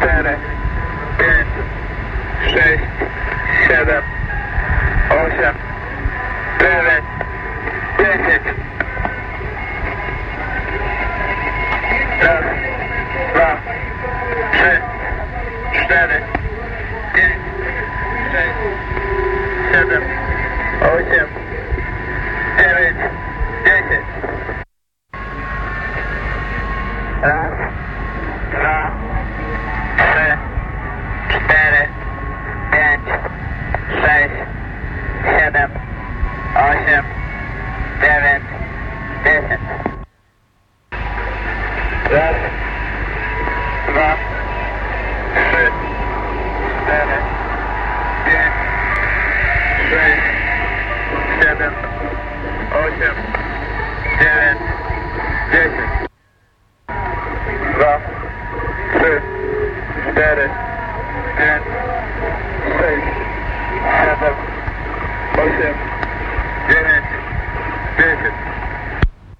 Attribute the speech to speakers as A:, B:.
A: 4, 5, 6, 7, 8, 9, 10. Raz, dwa, trzy, 4, 5, 6, 7, 8, 9, 10. Raz, dwa, trzy, 4, 5, 6, 7, 8, 9, 10. Raz, dwa, trzy, 4, 5, 6, 7, 8, 9, 10. 2, 3, 4, 5,